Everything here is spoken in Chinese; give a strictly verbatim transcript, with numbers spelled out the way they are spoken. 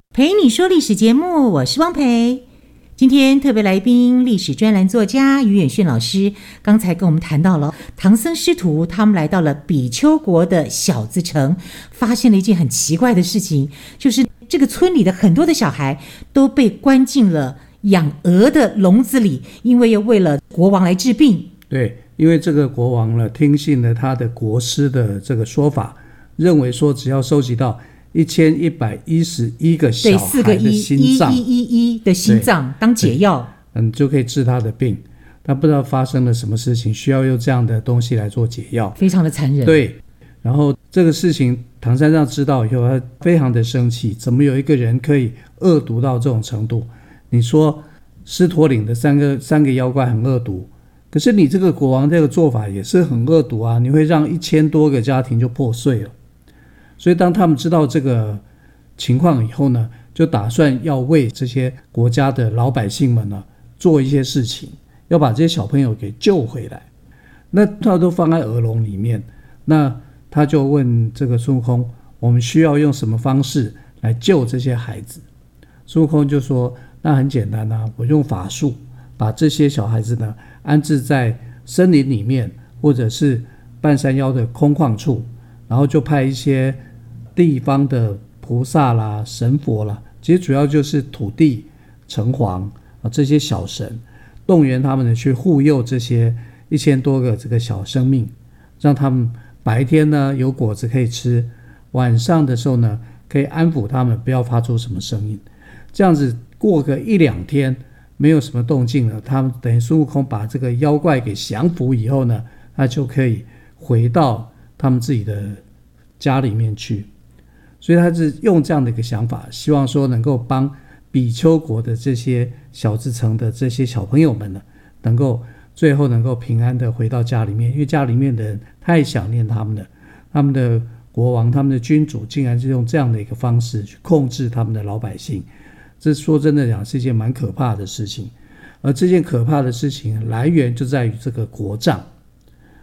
陪你说历史节目，我是汪培。今天特别来宾，历史专栏作家于远逊老师，刚才跟我们谈到了唐僧师徒他们来到了比丘国的小子城，发现了一件很奇怪的事情，就是这个村里的很多的小孩都被关进了养鹅的笼子里，因为要为了国王来治病。 对，因为这个国王呢，听信了他的国师的这个说法，认为说只要收集到一千一百一十一个小孩的心脏， 一一一一的心脏当解药， 嗯，就可以治他的病。他不知道发生了什么事情，需要用这样的东西来做解药， 非常的残忍。 对，然后这个事情唐三藏知道以后，他非常的生气，怎么有一个人可以恶毒到这种程度？你说狮驼岭的三个三个妖怪很恶毒，可是你这个国王这个做法也是很恶毒啊！你会让一千多个家庭就破碎了。所以当他们知道这个情况以后呢，就打算要为这些国家的老百姓们呢做一些事情，要把这些小朋友给救回来。那他都放在鹅笼里面，那他就问这个孙悟空，我们需要用什么方式来救这些孩子？孙悟空就说，那很简单啊，我用法术把这些小孩子呢安置在森林里面，或者是半山腰的空旷处，然后就派一些地方的菩萨啦、神佛啦，其实主要就是土地、城隍啊这些小神，动员他们呢去护佑这些一千多个这个小生命，让他们白天呢有果子可以吃，晚上的时候呢可以安抚他们，不要发出什么声音。这样子过个一两天没有什么动静了，他们等于孙悟空把这个妖怪给降服以后呢，他就可以回到他们自己的家里面去。所以他是用这样的一个想法，希望说能够帮比丘国的这些小子城的这些小朋友们呢，能够最后能够平安的回到家里面，因为家里面的人太想念他们了，他们的国王、他们的君主竟然是用这样的一个方式去控制他们的老百姓，这说真的讲是一件蛮可怕的事情。而这件可怕的事情来源就在于这个国瘴